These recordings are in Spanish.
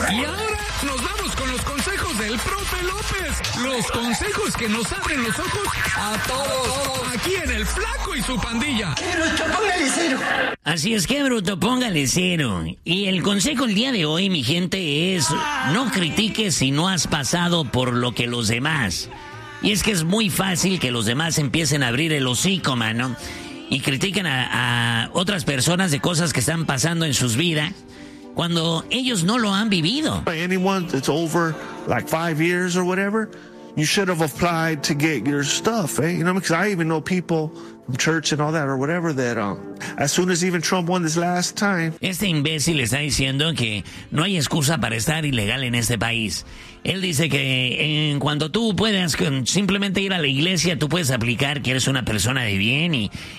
Y ahora nos vamos con los consejos del profe López. Los consejos que nos abren los ojos a todos. Aquí en El Flaco y su pandilla. Bruto, póngale cero. Así es que, bruto, póngale cero. Y el consejo el día de hoy, mi gente, es no critiques si no has pasado por lo que los demás. Y es que es muy fácil que los demás empiecen a abrir el hocico, mano, y critiquen a otras personas de cosas que están pasando en sus vidas cuando ellos no lo han vivido. Anyone that's over like 5 years or whatever, you should have applied to get your stuff, eh? You know, because I even know people from church and all that or whatever that as soon as even Trump won this last time. Este imbécil está diciendo que no hay excusa para estar ilegal en este país. Él dice que en cuanto tú puedas simplemente ir a la iglesia, tú puedes aplicar que eres una persona de bien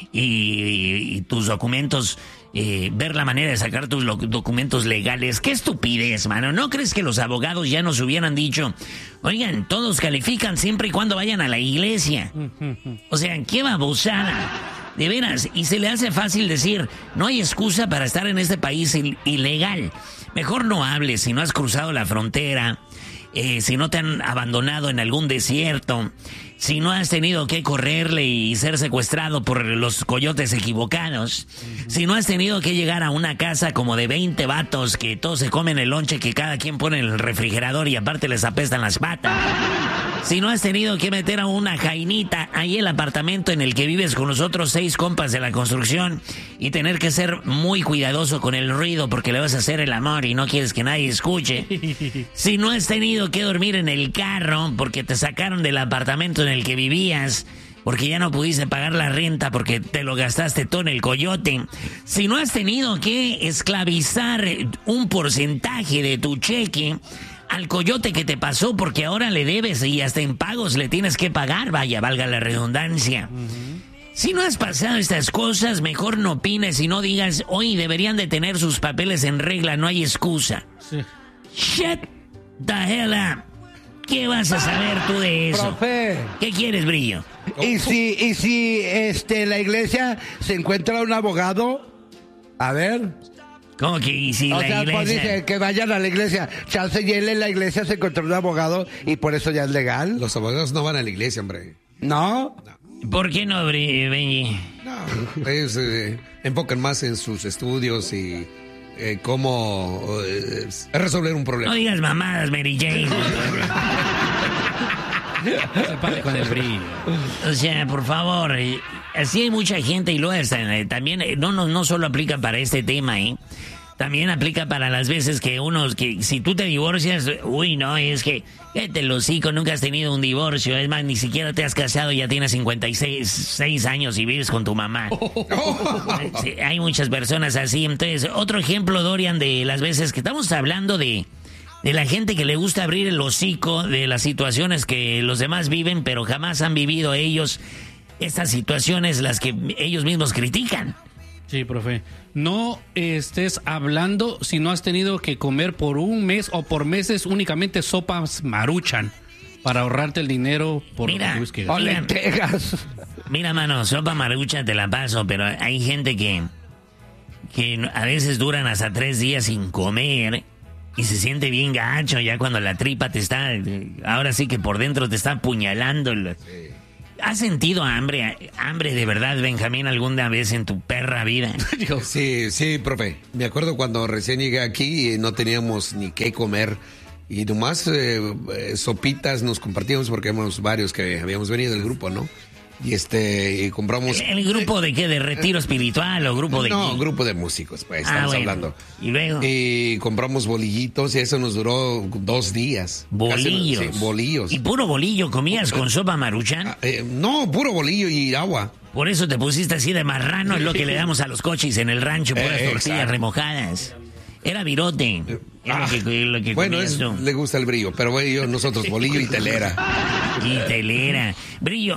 y tus documentos, ver la manera de sacar tus documentos legales. ¡Qué estupidez, mano! ¿No crees que los abogados ya nos hubieran dicho, oigan, todos califican siempre y cuando vayan a la iglesia? O sea, qué babosada. De veras, y se le hace fácil decir, no hay excusa para estar en este país ilegal. Mejor no hables si no has cruzado la frontera, si no te han abandonado en algún desierto, si no has tenido que correrle y ser secuestrado por los coyotes equivocados, si no has tenido que llegar a una casa como de 20 vatos que todos se comen el lonche que cada quien pone en el refrigerador y aparte les apestan las patas, si no has tenido que meter a una jainita ahí el apartamento en el que vives con los otros 6 compas de la construcción y tener que ser muy cuidadoso con el ruido porque le vas a hacer el amor y no quieres que nadie escuche, si no has tenido que dormir en el carro porque te sacaron del apartamento en el que vivías porque ya no pudiste pagar la renta porque te lo gastaste todo en el coyote, si no has tenido que esclavizar un porcentaje de tu cheque al coyote que te pasó porque ahora le debes y hasta en pagos le tienes que pagar, vaya, valga la redundancia. Si no has pasado estas cosas, mejor no opines y no digas, hoy deberían de tener sus papeles en regla, no hay excusa. Sí. Shut the hell up. ¿Qué vas a saber tú de eso? Profe. ¿Qué quieres, Brillo? ¿Y si la iglesia se encuentra un abogado? A ver. ¿Cómo que y si la iglesia? Pues dice que vayan a la iglesia. Chance y él en la iglesia se encontró un abogado y por eso ya es legal. Los abogados no van a la iglesia, hombre. ¿No? ¿Por qué no, Benji? No, ellos enfocan más en sus estudios y cómo resolver un problema. No digas mamadas, Mary Jane. Se pare con el Brillo. O sea, por favor, así hay mucha gente y luego también no solo aplica para este tema, también aplica para las veces que si tú te divorcias, uy, no, es que cállate el hocico, nunca has tenido un divorcio, es más, ni siquiera te has casado, ya tienes 56 años y vives con tu mamá. Sí, hay muchas personas así. Entonces, otro ejemplo, Dorian, de las veces que estamos hablando de la gente que le gusta abrir el hocico de las situaciones que los demás viven, pero jamás han vivido ellos estas situaciones, las que ellos mismos critican. Sí, profe. No estés hablando si no has tenido que comer por un mes o por meses únicamente sopas Maruchan para ahorrarte el dinero por whisky. O lentejas. Mira, mano, sopa Maruchan te la paso, pero hay gente que a veces duran hasta 3 días sin comer y se siente bien gacho ya cuando la tripa te está, ahora sí que por dentro te está apuñalando. ¿Has sentido hambre de verdad, Benjamín, alguna vez en tu perra vida? Sí, profe. Me acuerdo cuando recién llegué aquí y no teníamos ni qué comer. Y nomás sopitas nos compartíamos porque éramos varios que habíamos venido del grupo, ¿no? Y compramos... ¿El grupo de qué? ¿De retiro espiritual o grupo de...? No, grupo de músicos, pues, estamos hablando. ¿Y luego? Y compramos bolillitos y eso nos duró 2 días. ¿Bolillos? Sí, bolillos. ¿Y puro bolillo comías con sopa Maruchan? No, puro bolillo y agua. Por eso te pusiste así de marrano, es lo que le damos a los cochis en el rancho, puras tortillas remojadas. Era virote. Lo que bueno, le gusta el Brillo, pero nosotros bolillo y telera. Y telera. Brillo,